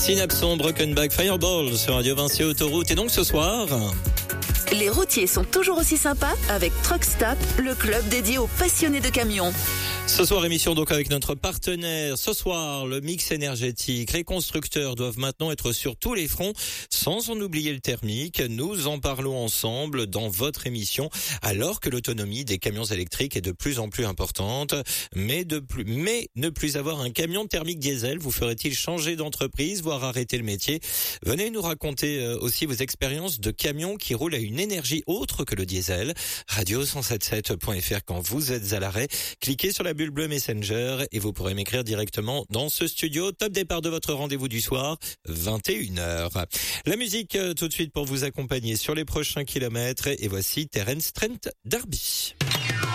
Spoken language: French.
Synapson, Broken Back, Fireball sur Radio Vinci Autoroute. Et donc ce soir... Les routiers sont toujours aussi sympas avec Truck Stop, le club dédié aux passionnés de camions. Ce soir, émission donc avec notre partenaire. Ce soir, le mix énergétique. Les constructeurs doivent maintenant être sur tous les fronts, sans en oublier le thermique. Nous en parlons ensemble dans votre émission, alors que l'autonomie des camions électriques est de plus en plus importante. Mais ne plus avoir un camion thermique diesel vous ferait-il changer d'entreprise, voire arrêter le métier? Venez nous raconter aussi vos expériences de camions qui roulent à une énergie autre que le diesel. Radio177.fr quand vous êtes à l'arrêt. Cliquez sur la bulle bleue Messenger et vous pourrez m'écrire directement dans ce studio. Top départ de votre rendez-vous du soir, 21h. La musique tout de suite pour vous accompagner sur les prochains kilomètres et voici Terence Trent D'Arby.